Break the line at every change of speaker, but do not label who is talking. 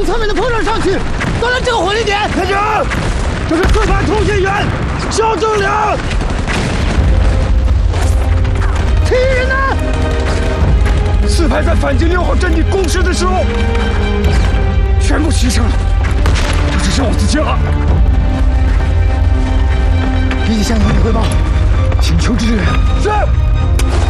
侧面的炮仗上去，到了这个火力点。
连长，这是四排通信员肖正良。
其余人呢？
四排在反击6号阵地攻势的时候，全部牺牲了，就只剩我自己了。
立即向营里汇报，请求支援。
是。